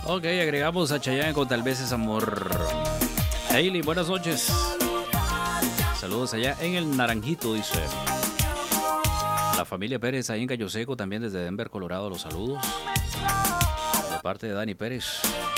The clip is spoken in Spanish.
Ok, agregamos a Chayanne con Tal vez es amor. Hailey, buenas noches. Saludos allá en el Naranjito, dice. La familia Pérez ahí en Cayo Seco, también desde Denver, Colorado, los saludos. De parte de Dani Pérez.